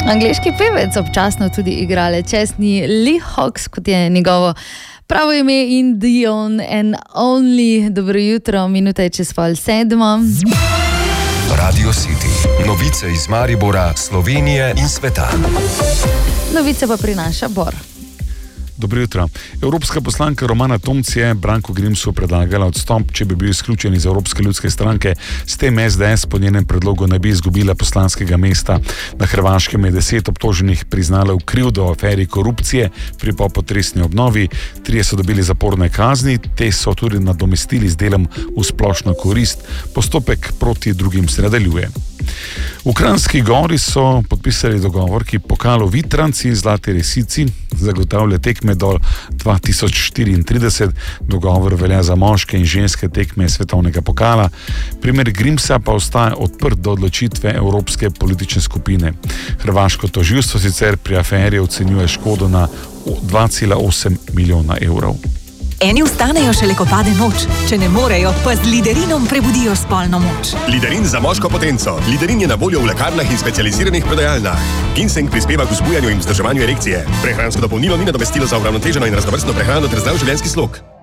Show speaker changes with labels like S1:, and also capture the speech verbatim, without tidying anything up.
S1: Angleški pevec, občasno tudi igralec, čestni Lee Hawks, kot je njegovo pravo ime, in The One and Only. Dobro jutro, minuta je čez pol sedmo.
S2: Radio City, novice iz Maribora, Slovenije in sveta.
S1: Novice pa prinaša Bor.
S3: Dobro jutro. Evropska poslanka Romana Tomc je Branku Grimsu predlagala odstop, če bi bil izključen iz Evropske ljudske stranke. S tem S D S po njenem predlogu ne bi izgubila poslanskega mesta. Na Hrvaškem je deset obtoženih priznalo krivdo v aferi korupcije pri popotresni obnovi. Trije so dobili zaporne kazni, te so tudi nadomestili z delom v splošno korist. Postopek proti drugim se nadaljuje. V Kranjski Gori so podpisali dogovor, ki pokalu Vitranci in Zlati Resici zagotavlja tekme do dva tisoč štiriintrideset. Dogovor velja za moške in ženske tekme svetovnega pokala. Primer Grimsa pa ostaja odprt do odločitve Evropske politične skupine. Hrvaško tožilstvo sicer pri aferi ocenjuje škodo na dva cela osem milijona evrov.
S4: Eni vstanejo šele, ko pade noč. Če ne morejo, pa z Liderinom prebudijo spolno moč.
S5: Liderin za moško potenco. Liderin je na voljo v lekarnah in specializiranih prodajalnah. Ginseng prispeva k vzbujanju in vzdrževanju erekcije. Prehransko dopolnilo ni nadomestilo za uravnoteženo in raznovrstno prehrano ter zdrav življenjski slog.